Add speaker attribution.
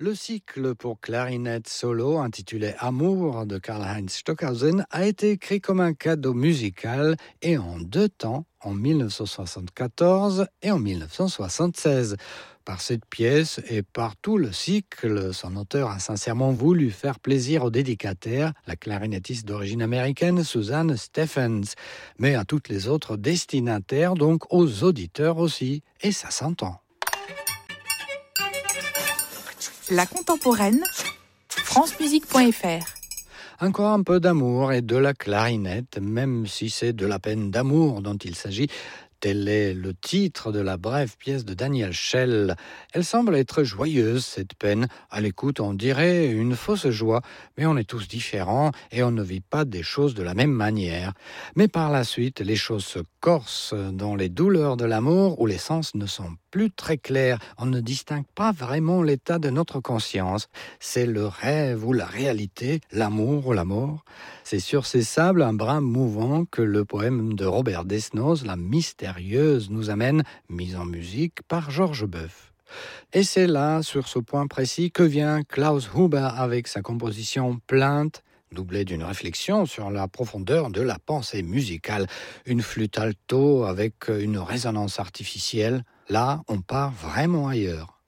Speaker 1: Le cycle pour clarinette solo intitulé Amour de Karl-Heinz Stockhausen a été écrit comme un cadeau musical et en deux temps, en 1974 et en 1976. Par cette pièce et par tout le cycle, son auteur a sincèrement voulu faire plaisir aux dédicataires, la clarinettiste d'origine américaine Suzanne Stephens, mais à toutes les autres destinataires, donc aux auditeurs aussi, et ça s'entend.
Speaker 2: La contemporaine, francemusique.fr.
Speaker 1: Encore un peu d'amour et de la clarinette, même si c'est de la peine d'amour dont il s'agit. Tel est le titre de la brève pièce de Daniel Schell. Elle semble être joyeuse, cette peine. À l'écoute, on dirait une fausse joie, mais on est tous différents et on ne vit pas des choses de la même manière. Mais par la suite, les choses se corsent dans les douleurs de l'amour où les sens ne sont plus très clairs. On ne distingue pas vraiment l'état de notre conscience. C'est le rêve ou la réalité, l'amour ou la mort. C'est sur ces sables, un brin mouvant, que le poème de Robert Desnos, La Mystérieuse, nous amène, mise en musique par Georges Boeuf. Et c'est là, sur ce point précis, que vient Klaus Huber avec sa composition Plainte, doublée d'une réflexion sur la profondeur de la pensée musicale. Une flûte alto avec une résonance artificielle. Là, on part vraiment ailleurs.